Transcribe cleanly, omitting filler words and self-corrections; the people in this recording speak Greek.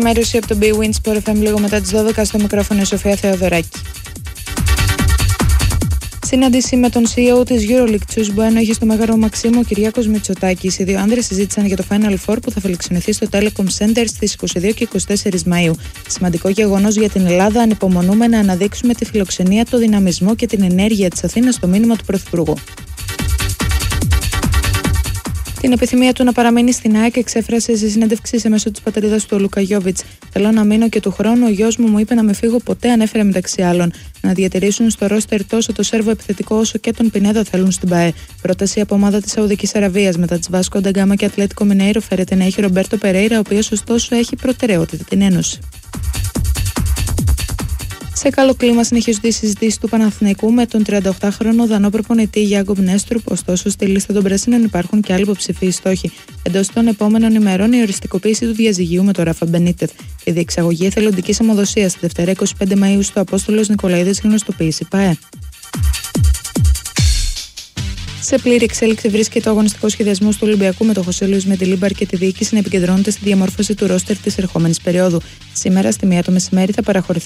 Μέρωση από τον Bwin Sport FM λίγο μετά τις 12 στο μικρόφωνο η Σοφία Θεοδωράκη. Συνάντηση με τον CEO της EuroLeague Τσουσμπουένο είχε στο Μέγαρο Μαξίμου ο Κυριάκος Μητσοτάκης. Οι δύο άνδρες συζήτησαν για το Final Four που θα φιλοξενηθεί στο Telecom Center στις 22 και 24 Μαΐου. Σημαντικό γεγονός για την Ελλάδα, ανυπομονούμε να αναδείξουμε τη φιλοξενία, το δυναμισμό και την ενέργεια της Αθήνας στο μήνυμα του Πρωθυπουργού. Την επιθυμία του να παραμείνει στην ΑΕΚ εξέφρασε σε συνέντευξη σε μέσω της πατρίδας του ο Λούκα Γιόβιτς. Θέλω να μείνω και του χρόνου. Ο γιος μου είπε να με φύγω ποτέ, ανέφερε μεταξύ άλλων. Να διατηρήσουν στο ρόστερ τόσο το Σέρβο επιθετικό όσο και τον Πινέδο θέλουν στην ΠΑΕ. Πρόταση από ομάδα της Σαουδικής Αραβίας. Μετά της Βάσκο Νταγκάμα και Ατλέτικο Μινέιρο φέρεται να έχει Ρομπέρτο Περέιρα, ο οποίος ωστόσο έχει προτεραιότητα την Ένωση. Σε καλό κλίμα συνεχίζονται οι συζητήσεις του Παναθηναϊκού με τον 38χρονο Δανό προπονητή Γιάγκομπ Νέστρουπ, ωστόσο στη λίστα των Πρασίνων υπάρχουν και άλλοι υποψηφίοι στόχοι. Εντός των επόμενων ημερών η οριστικοποίηση του διαζυγίου με τον Ράφα Μπενίτεθ. Η διεξαγωγή εθελοντικής αιμοδοσίας τη Δευτέρα 25 Μαΐου στο Απόστολος Νικολαίδης γνωστοποίηση ΠΑΕ. Σε πλήρη εξέλιξη βρίσκεται ο αγωνιστικός σχεδιασμός του Ολυμπιακού με τον Χωσέ Λουίς Μεντιλίμπαρ και τη διοίκηση να επικεντρώνεται στη διαμόρφωση του ρόστερ της ερχόμενης περίοδου. Σήμερα στη 1 το μεσημέρι θα παραχωρηθεί